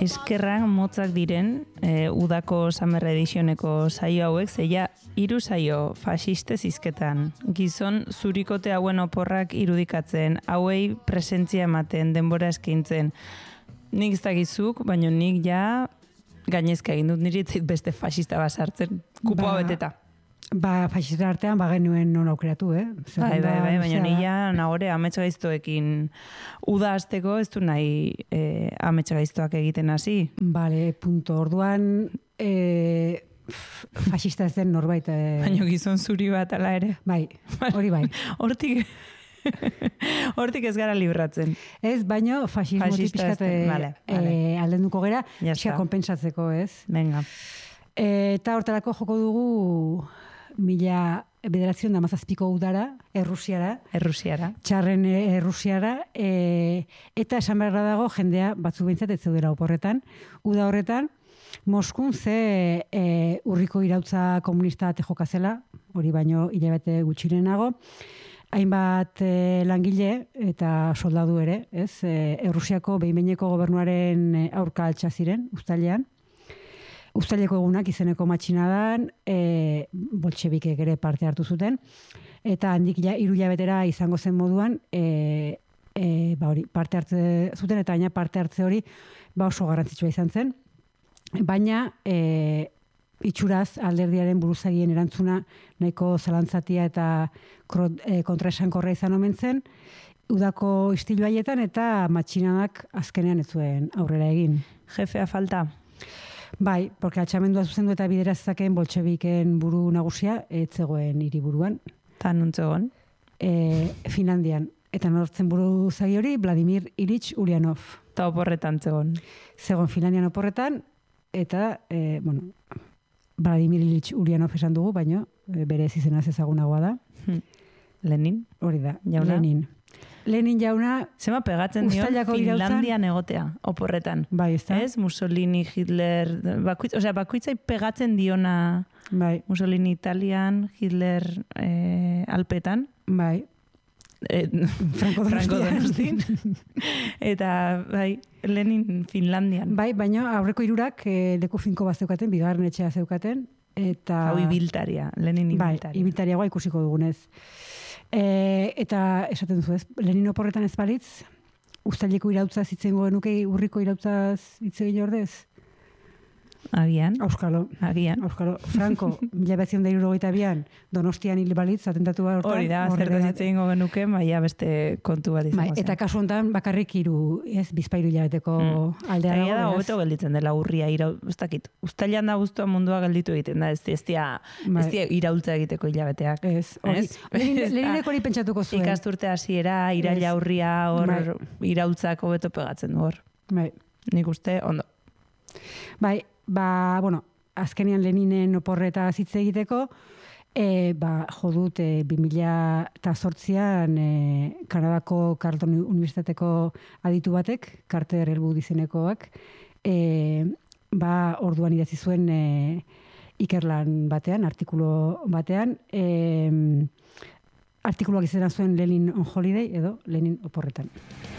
eskerrak motzak diren udako Summer Editioneko saio hauek, zeia 3 saio faxiste zizketan. Gizon zurikote hauen oporrak irudikatzen, hauei presentzia ematen, denbora eskaintzen. Nik ez dakizuk, baina nik ja gainezka egin dut niri beste faxista basartzen, kupoa beteta. Faxista artean genuen non aukeratu, Bai, baina nila nagore ametsa gaiztoekin uda azteko ez du nahi ametsa gaiztoak egiten hasi. Bale, punto. Orduan faxista ez den norbait. Baina gizon zuri bat ala ere. Bai, hori bai. Hortik ez gara libratzen. Ez, baino faxismotik pixkat aldenduko gera, pixka konpensatzeko, ez? Venga. Eta hortarako joko dugu 1917ko udara, Errusiara. Txarren Errusiara. Eta esan beharra dago jendea batzu behintzat ez zeudera oporretan. Uda horretan, Moskun ze urriko irautza komunista jokazela, hori baino hilabete gutxirenago, hainbat langile eta soldadu ere, ez? Errusiako behin-behineko gobernuaren aurka altxa ziren, uztailean. Uztaileko egunak izeneko matxinadan, boltxebikek ere parte hartu zuten, eta handik 3 hilabetera izango zen moduan, parte hartze zuten, eta baina parte hartze hori oso garrantzitsua izan zen. Baina, itxuraz alderdiaren buruzagien erantzuna nahiko zalantzatia eta kontraesankorra izan omen zen, udako istilu haietan eta matxinadak azkenean ez zuen aurrera egin. Jefea falta? Bai, porque atxamendua zuzendu eta biderazakeen boltxebiken buru nagusia etzegoen hiriburuan. Ta nuntzegon? Finlandian. Eta nortzen buru zagi hori, Vladimir Ilich Ulyanov. Ta oporretan zegoen? Zegoen Finlandian oporretan, eta, Vladimir Ilich Ulyanov esan dugu, baina bere ez izenaz ezagunagoa da. Lenin? Hori da, jauna? Lenin jauna... Zema pegatzen dion Finlandian egotea, oporretan. Bai, ez da? Ez, Mussolini, Hitler... Bakoitzai pegatzen diona Mussolini Italian, Hitler Alpetan. Bai. Franco Donostin. Eta, bai, Lenin Finlandian. Bai, baina aurreko 3 leku finko bat zeukaten, bigarren etxea zeukaten. Hau ibiltaria, Lenin ibiltaria. Bai, ibiltariagoa ikusiko dugunez. Eta esaten duzu ez, Lenin oporretan ez balitz, uztaileko irautzaz itzengo genuke urriko irautzaz itzegin ordez? Agian. Auskalo. Franco, 1962an, Donostian hil balitz, atentatua hortan. Hori da, zertaz itzegin genuke, baina beste kontu bat izango zen. Eta kasu honetan bakarrik 3, bizpairu hilabeteko aldea dago. Eta da, hobeto gelditzen dela urria, ez dakit. Uztailan da guztua mundua gelditu egiten da, ez dia iraultza egiteko hilabeteak. Ez, Leninek hori pentsatuko zuen. Ikasturte hasiera, iraila urria, hor iraultzak hobeto pegatzen du hor. Nik uste, ondo. Bai, azkenean Leninen oporreta hitz egiteko, jo dut 2008an Kanadako Carleton Unibertsitateko aditu batek, Carter Elwood izenekoak, orduan idatzi zuen ikerlan batean, artikulu batean, artikuluak izena zuen Lenin on Holiday edo Lenin oporretan.